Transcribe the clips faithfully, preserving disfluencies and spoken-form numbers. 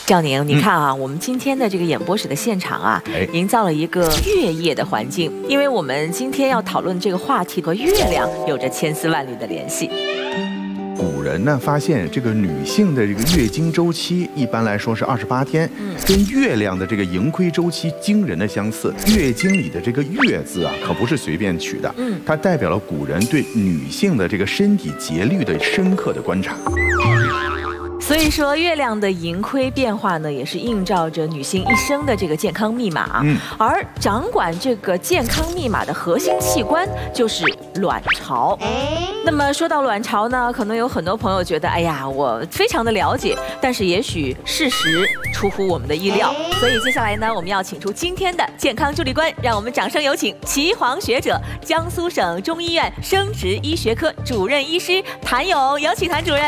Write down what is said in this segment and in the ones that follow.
赵宁，你看啊，嗯、我们今天的这个演播室的现场啊，营造了一个月夜的环境，因为我们今天要讨论这个话题和月亮有着千丝万缕的联系。 古人呢发现，这个女性的这个月经周期一般来说是二十八天，嗯、跟月亮的这个盈亏周期惊人的相似。月经里的这个“月”字啊，可不是随便取的，嗯，它代表了古人对女性的这个身体节律的深刻的观察。 所以说，月亮的盈亏变化呢，也是映照着女性一生的这个健康密码。嗯，而掌管这个健康密码的核心器官就是卵巢。那么说到卵巢呢，可能有很多朋友觉得，哎呀，我非常的了解，但是也许事实出乎我们的意料。所以接下来呢，我们要请出今天的健康助力官，让我们掌声有请岐黄学者、江苏省中医院生殖医学科主任医师谭勇，有请谭主任。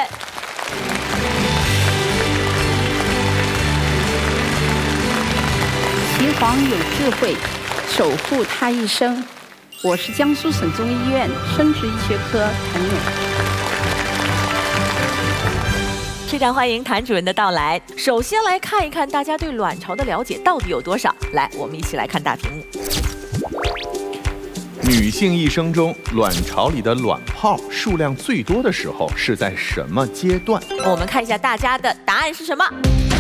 岐黄有智慧，守护他一生。我是江苏省中医院生殖医学科谭勇。 非常欢迎谭主任的到来。首先来看一看大家对卵巢的了解到底有多少。来，我们一起来看大屏幕。 女性一生中，卵巢里的卵泡数量最多的时候是在什么阶段？ 我们看一下大家的答案是什么。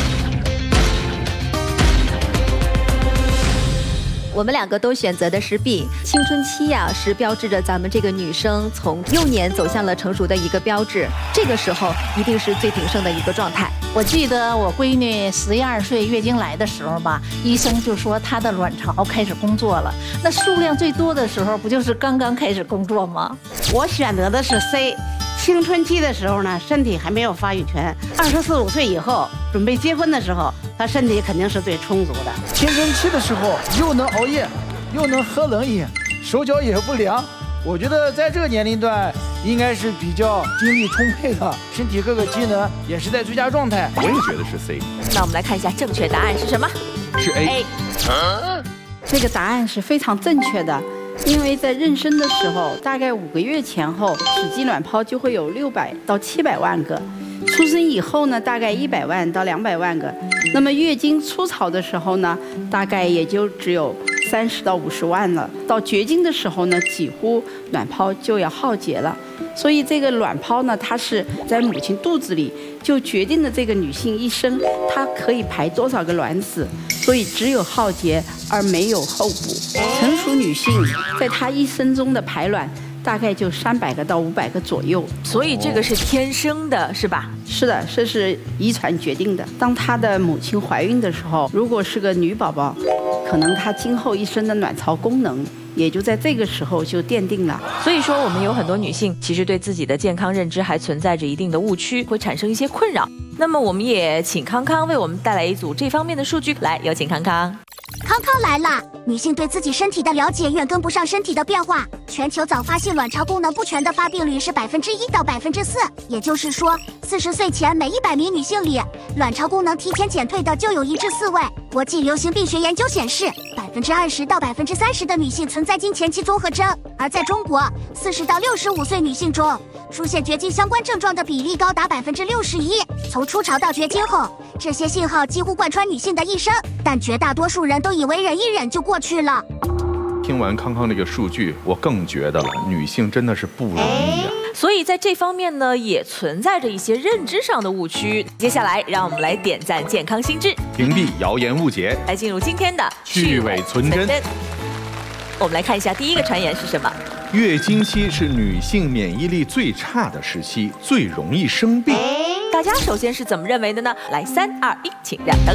我们两个都选择的是 B， 青春期呀、啊、是标志着咱们这个女生从幼年走向了成熟的一个标志，这个时候一定是最鼎盛的一个状态。 我记得我闺女十一二岁月经来的时候吧，医生就说她的卵巢开始工作了，那数量最多的时候不就是刚刚开始工作吗？ 我选择的是 C。青春期的时候呢，身体还没有发育全，二十四五岁以后准备结婚的时候，他身体肯定是最充足的。 青春期的时候又能熬夜，又能喝冷饮，手脚也不凉。我觉得在这个年龄段应该是比较精力充沛的，身体各个机能也是在最佳状态。 我也觉得是 C。 那我们来看一下正确答案是什么？ 是 A。 啊、这个答案是非常正确的。因为在妊娠的时候，大概五个月前后，实际卵泡就会有六百到七百万个；出生以后呢，大概一百万到两百万个。那么月经初潮的时候呢，大概也就只有三十到五十万了。到绝经的时候呢，几乎卵泡就要耗竭了。所以这个卵泡呢，它是在母亲肚子里就决定了这个女性一生她可以排多少个卵子，所以只有耗竭而没有候补。成熟女性在她一生中的排卵大概就三百个到五百个左右， 所以这个是天生的，是吧？ 是的，这是遗传决定的。当她的母亲怀孕的时候，如果是个女宝宝，可能她今后一生的卵巢功能也就在这个时候就奠定了。 所以说，我们有很多女性其实对自己的健康认知还存在着一定的误区，会产生一些困扰。那么我们也请康康为我们带来一组这方面的数据，来，有请康康。 康康来了。女性对自己身体的了解远跟不上身体的变化。全球早发性卵巢功能不全的发病率是百分之一到百分之四，也就是说，四十岁前每一百名女性里，卵巢功能提前减退的就有一至四位。国际流行病学研究显示，百分之二十到百分之三十的女性存在经前期综合征，而在中国，四十到六十五岁女性中，出现绝经相关症状的比例高达百分之六十一。从初潮到绝经后，这些信号几乎贯穿女性的一生，但绝大多数人都以为忍一忍就过去了。 听完康康这个数据，我更觉得了，女性真的是不容易啊。 所以在这方面呢，也存在着一些认知上的误区。接下来，让我们来点赞健康新知， 屏蔽谣言误解， 来进入今天的去伪存真。 我们来看一下第一个传言是什么？ 月经期是女性免疫力最差的时期，最容易生病。 大家首先是怎么认为的呢？来，三二一，请亮灯。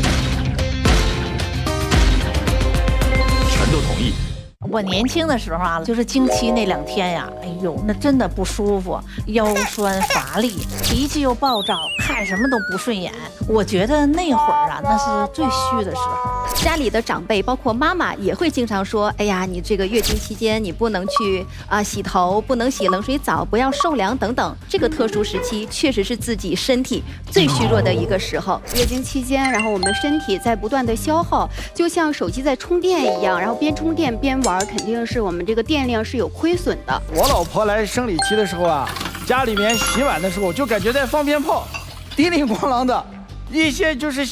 全都同意。 我年轻的时候啊，就是经期那两天呀，哎呦，那真的不舒服，腰酸乏力，脾气又暴躁，看什么都不顺眼。我觉得那会儿啊，那是最虚的时候。 家里的长辈，包括妈妈，也会经常说：“哎呀，你这个月经期间，你不能去啊、呃、洗头，不能洗冷水澡，不要受凉等等。”这个特殊时期，确实是自己身体最虚弱的一个时候。 月经期间，然后我们身体在不断的消耗，就像手机在充电一样，然后边充电边玩。肯定是我们这个电量是有亏损的。 我老婆来生理期的时候啊，家里面洗碗的时候就感觉在放鞭炮，叮铃咣啷的，一些就是